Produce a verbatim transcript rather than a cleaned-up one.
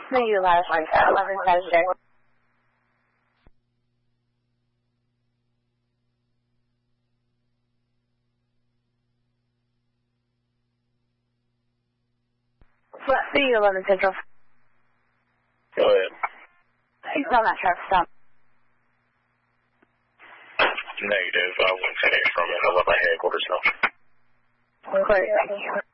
No, you last one. eleven Saturday. Let's see, eleven Central. Go ahead. He's on that truck stop. Negative. I wouldn't say that from it. I'll let my headquarters know. Clear.